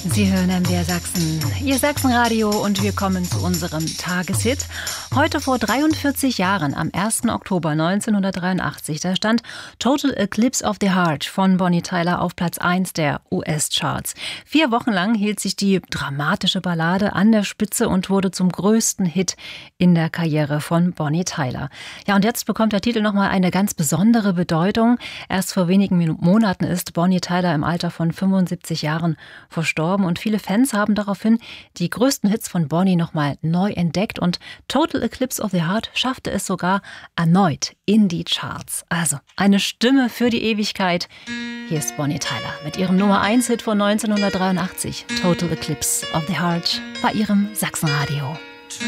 Sie hören MDR Sachsen, Ihr Sachsenradio, und wir kommen zu unserem Tageshit. Heute vor 43 Jahren, am 1. Oktober 1983, da stand Total Eclipse of the Heart von Bonnie Tyler auf Platz 1 der US-Charts. 4 Wochen lang hielt sich die dramatische Ballade an der Spitze und wurde zum größten Hit in der Karriere von Bonnie Tyler. Ja, und jetzt bekommt der Titel nochmal eine ganz besondere Bedeutung. Erst vor wenigen Monaten ist Bonnie Tyler im Alter von 75 Jahren verstorben. Und viele Fans haben daraufhin die größten Hits von Bonnie nochmal neu entdeckt. Und Total Eclipse of the Heart schaffte es sogar erneut in die Charts. Also eine Stimme für die Ewigkeit. Hier ist Bonnie Tyler mit ihrem Nummer 1 Hit von 1983. Total Eclipse of the Heart bei ihrem Sachsenradio.